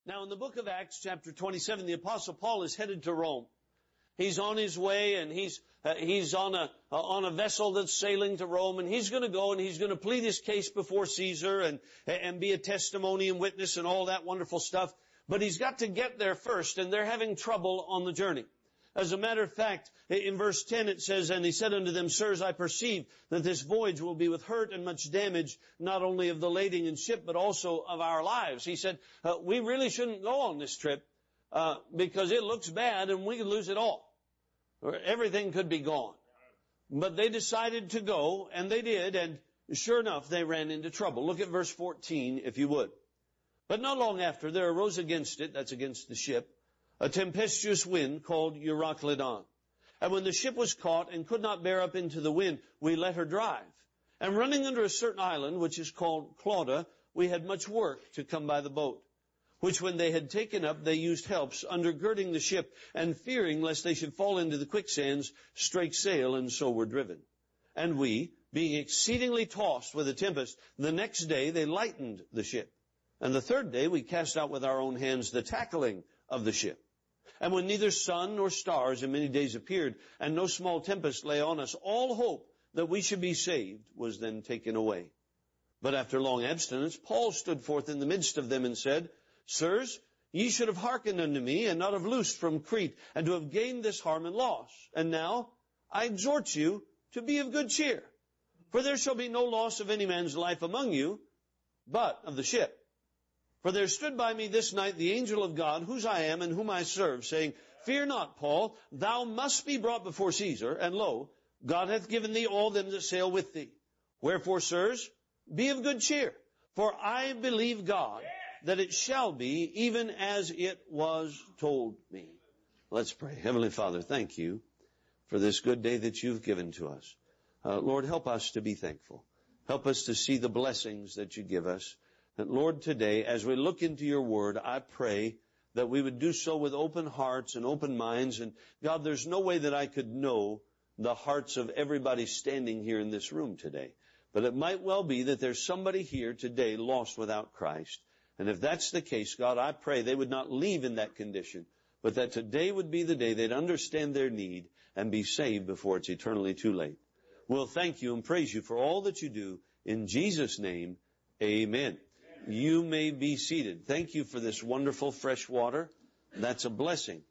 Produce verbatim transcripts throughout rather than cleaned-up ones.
Now in the book of Acts, chapter twenty-seven, the Apostle Paul is headed to Rome. He's on his way, and he's uh, he's on a uh, on a vessel that's sailing to Rome, and he's going to go and he's going to plead his case before Caesar and and be a testimony and witness and all that wonderful stuff. But he's got to get there first, and they're having trouble on the journey. As a matter of fact, in verse ten it says, "And he said unto them, Sirs, I perceive that this voyage will be with hurt and much damage, not only of the lading and ship, but also of our lives." He said, uh, we really shouldn't go on this trip, uh, because it looks bad and we could lose it all. Or everything could be gone. But they decided to go, and they did, and sure enough, they ran into trouble. Look at verse fourteen, if you would. "But not long after, there arose against it," that's against the ship, "a tempestuous wind called Euroclydon. And when the ship was caught and could not bear up into the wind, we let her drive. And running under a certain island, which is called Clauda, we had much work to come by the boat. Which when they had taken up, they used helps, undergirding the ship, and fearing lest they should fall into the quicksands, strake sail, and so were driven. And we, being exceedingly tossed with a tempest, the next day they lightened the ship. And the third day we cast out with our own hands the tackling of the ship. And when neither sun nor stars in many days appeared, and no small tempest lay on us, all hope that we should be saved was then taken away. But after long abstinence, Paul stood forth in the midst of them and said, Sirs, ye should have hearkened unto me, and not have loosed from Crete, and to have gained this harm and loss. And now I exhort you to be of good cheer. For there shall be no loss of any man's life among you, but of the ship. For there stood by me this night the angel of God, whose I am and whom I serve, saying, Fear not, Paul, thou must be brought before Caesar, and lo, God hath given thee all them that sail with thee. Wherefore, sirs, be of good cheer, for I believe God, that it shall be even as it was told me." Let's pray. Heavenly Father, thank you for this good day that you've given to us. Uh, Lord, help us to be thankful. Help us to see the blessings that you give us. And Lord, today, as we look into your word, I pray that we would do so with open hearts and open minds. And God, there's no way that I could know the hearts of everybody standing here in this room today. But it might well be that there's somebody here today lost without Christ. And if that's the case, God, I pray they would not leave in that condition, but that today would be the day they'd understand their need and be saved before it's eternally too late. We'll thank you and praise you for all that you do. In Jesus' name, amen. Amen. You may be seated. Thank you for this wonderful fresh water. That's a blessing.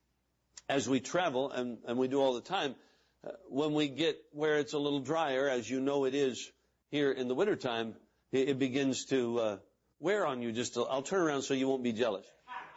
As we travel, and, and we do all the time, uh, when we get where it's a little drier, as you know it is here in the wintertime, it, it begins to uh, wear on you just a, I'll turn around so you won't be jealous.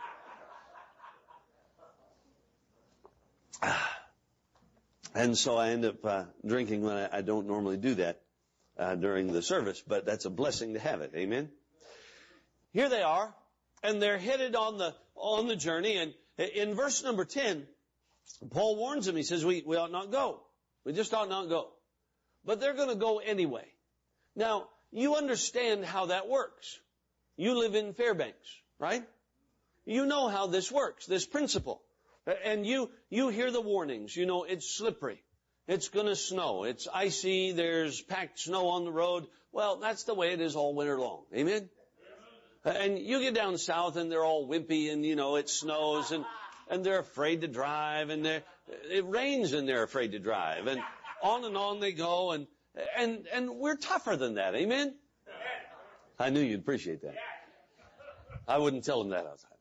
And so I end up uh, drinking when I, I don't normally do that uh, during the service, but that's a blessing to have it. Amen. Here they are, and they're headed on the on the journey. And in verse number ten, Paul warns them. He says, "We we ought not go. We just ought not go." But they're going to go anyway. Now, you understand how that works. You live in Fairbanks, right? You know how this works, this principle. And you, you hear the warnings. You know, it's slippery. It's gonna snow. It's icy. There's packed snow on the road. Well, that's the way it is all winter long. Amen? And you get down south and they're all wimpy and, you know, it snows and, and they're afraid to drive and they're, it rains and they're afraid to drive and on and on they go and, and, and we're tougher than that. Amen? I knew you'd appreciate that. I wouldn't tell them that outside.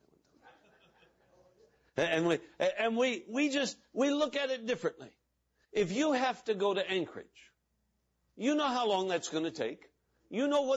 And we, and we, we just, we look at it differently. If you have to go to Anchorage, you know how long that's going to take. You know what